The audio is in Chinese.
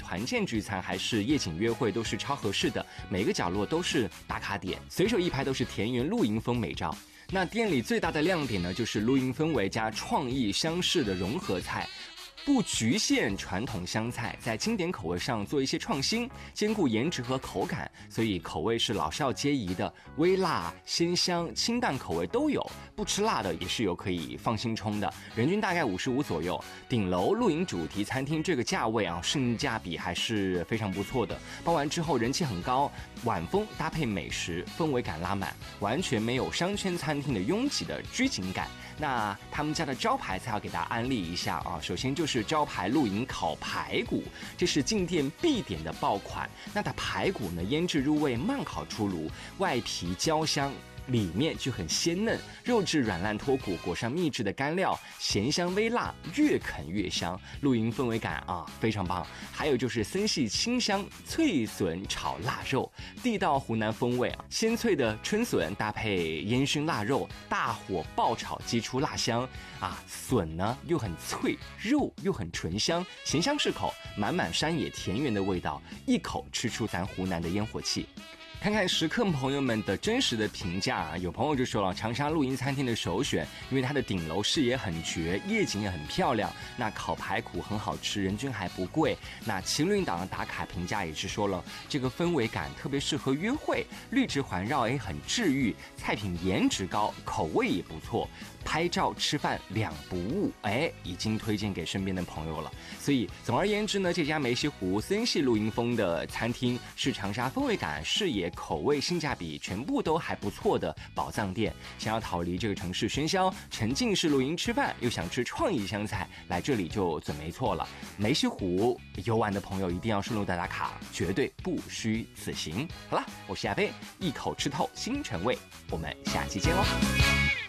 团建聚餐还是夜景约会都是超合适的，每个角落都是打卡点，随手一拍都是田园露营风美照。那店里最大的亮点呢，就是露营氛围加创意湘式的融合菜，不局限传统湘菜，在经典口味上做一些创新，兼顾颜值和口感，所以口味是老少皆宜的，微辣、鲜香、清淡口味都有，不吃辣的也是有可以放心冲的，人均大概55左右。顶楼露营主题餐厅这个价位啊，性价比还是非常不错的，包完之后人气很高，晚风搭配美食，氛围感拉满，完全没有商圈餐厅的拥挤的拘谨感。那他们家的招牌菜要给大家安利一下啊，首先就是招牌露营烤排骨，这是进店必点的爆款。那它排骨呢，腌制入味，慢烤出炉，外皮焦香，里面就很鲜嫩，肉质软烂脱骨，裹上秘制的干料，咸香微辣，越啃越香，露营氛围感啊非常棒。还有就是森系清香脆笋炒腊肉，地道湖南风味啊，鲜脆的春笋搭配烟熏腊肉，大火爆炒激出辣香啊，笋呢又很脆，肉又很醇香，咸香适口，满满山野田园的味道，一口吃出咱湖南的烟火气。看看食客朋友们的真实的评价啊，有朋友就说了，长沙露营餐厅的首选，因为它的顶楼视野很绝，夜景也很漂亮，那烤排骨很好吃，人均还不贵。那情侣档的打卡评价也是说了，这个氛围感特别适合约会，绿植环绕很治愈，菜品颜值高，口味也不错，拍照吃饭两不误，已经推荐给身边的朋友了。所以总而言之呢，这家梅溪湖森系露营风的餐厅是长沙氛围感、视野、口味、性价比全部都还不错的宝藏店。想要逃离这个城市喧嚣，沉浸式露营吃饭，又想吃创意湘菜，来这里就准没错了。梅溪湖游玩的朋友一定要顺路的打卡，绝对不虚此行。好了，我是亚飞，一口吃透新城味，我们下期见喽。